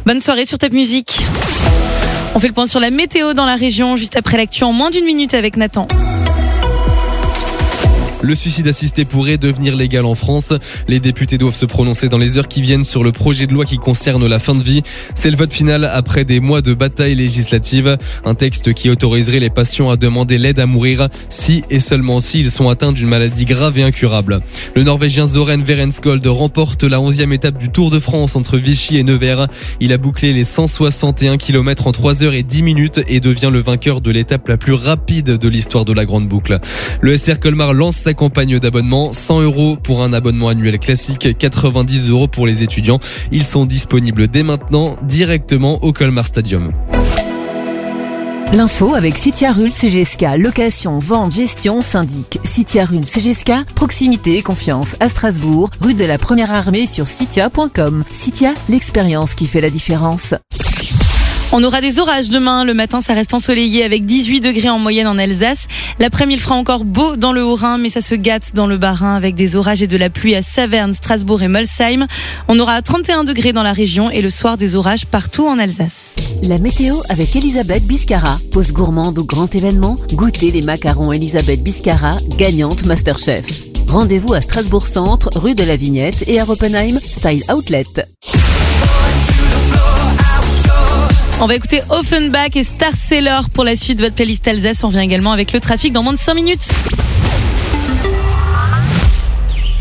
Bonne soirée sur Top Music. On fait le point sur la météo dans la région, juste après l'actu en moins d'une minute avec Nathan. Le suicide assisté pourrait devenir légal en France. Les députés doivent se prononcer dans les heures qui viennent sur le projet de loi qui concerne la fin de vie. C'est le vote final après des mois de bataille législative. Un texte qui autoriserait les patients à demander l'aide à mourir si et seulement si ils sont atteints d'une maladie grave et incurable. Le Norvégien Søren Werenskjold remporte la 11e étape du Tour de France entre Vichy et Nevers. Il a bouclé les 161 km en 3h10 et devient le vainqueur de l'étape la plus rapide de l'histoire de la Grande Boucle. Le SR Colmar lance sa campagne d'abonnement, 100 € pour un abonnement annuel classique, 90 € pour les étudiants. Ils sont disponibles dès maintenant directement au Colmar Stadium. L'info avec Citia-Rul CGSK, location, vente, gestion, syndic. Citia-Rul CGSK, proximité et confiance à Strasbourg, rue de la Première Armée sur citia.com. Citia, l'expérience qui fait la différence. On aura des orages demain. Le matin, ça reste ensoleillé avec 18 degrés en moyenne en Alsace. L'après-midi, il fera encore beau dans le Haut-Rhin, mais ça se gâte dans le Bas-Rhin avec des orages et de la pluie à Saverne, Strasbourg et Molsheim. On aura 31 degrés dans la région et le soir des orages partout en Alsace. La météo avec Elisabeth Biscara. Pause gourmande ou grand événement, goûtez les macarons Elisabeth Biscara, gagnante Masterchef. Rendez-vous à Strasbourg Centre, rue de la Vignette et à Oppenheim, Style Outlet. On va écouter Offenbach et Star Sailor pour la suite de votre playlist Alsace. On revient également avec le trafic dans moins de 5 minutes.